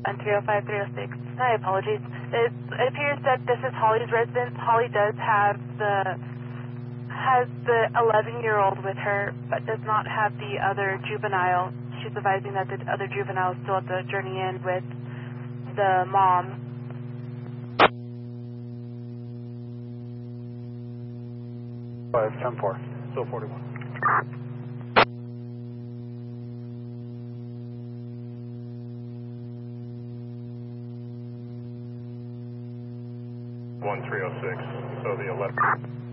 Ontario 5306. My apologies. It appears that this is Holly's residence. Holly does have has the 11-year-old with her, but does not have the other juvenile. She's advising that the other juvenile is still at the Journey Inn with the mom. 5-10-4. Still 41. 1306. So the 11.